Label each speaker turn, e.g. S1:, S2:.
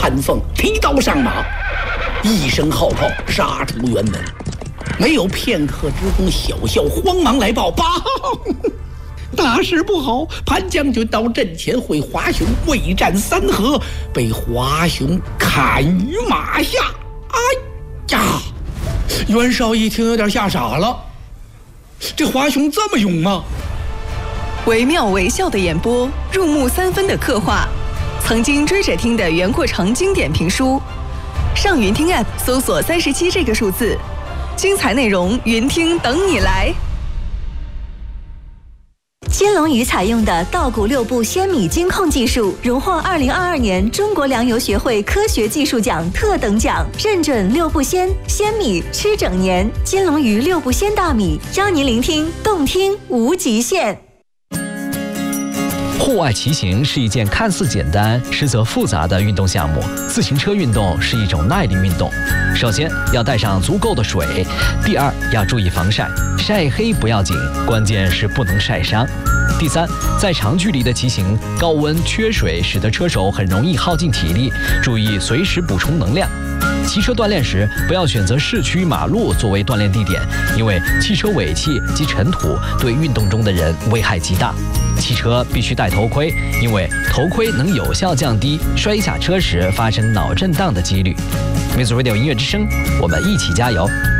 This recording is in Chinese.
S1: 潘凤提刀上马，一声号炮杀出辕门。没有片刻之功，小校慌忙来报：报，大事不好！潘将军到阵前会华雄未战3合，被华雄砍于马下。哎呀！袁绍一听有点吓傻了，这华雄这么勇吗？
S2: 惟妙惟肖的演播，入木3分的刻画，曾经追着听的袁阔成经典评书。上云听 App 搜索37这个数字，精彩内容云听等你来。
S3: 金龙鱼采用的稻谷6步鲜米精控技术，荣获2022年中国粮油学会科学技术奖特等奖，认准6步鲜米吃整年。金龙鱼6步鲜大米，邀您聆听动听无极限。
S4: 户外骑行是一件看似简单实则复杂的运动项目。自行车运动是一种耐力运动，首先要带上足够的水，第二要注意防晒，晒黑不要紧，关键是不能晒伤。第三，在长距离的骑行，高温缺水使得车手很容易耗尽体力，注意随时补充能量。骑车锻炼时，不要选择市区马路作为锻炼地点，因为汽车尾气及尘土对运动中的人危害极大。骑车必须戴头盔，因为头盔能有效降低摔下车时发生脑震荡的几率。Music Radio 音乐之声，我们一起加油！